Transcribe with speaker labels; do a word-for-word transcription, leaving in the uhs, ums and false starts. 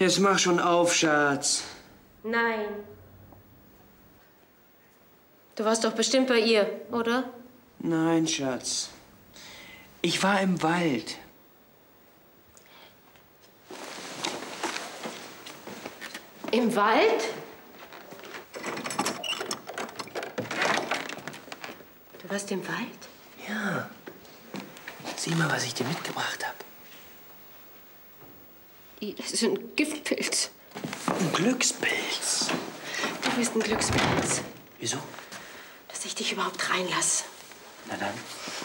Speaker 1: Jetzt mach schon auf, Schatz.
Speaker 2: Nein. Du warst doch bestimmt bei ihr, oder?
Speaker 1: Nein, Schatz. Ich war im Wald.
Speaker 2: Im Wald? Du warst im Wald?
Speaker 1: Ja. Sieh mal, was ich dir mitgebracht habe.
Speaker 2: Das ist ein Giftpilz.
Speaker 1: Ein Glückspilz.
Speaker 2: Du bist ein Glückspilz.
Speaker 1: Wieso?
Speaker 2: Dass ich dich überhaupt reinlasse.
Speaker 1: Na dann.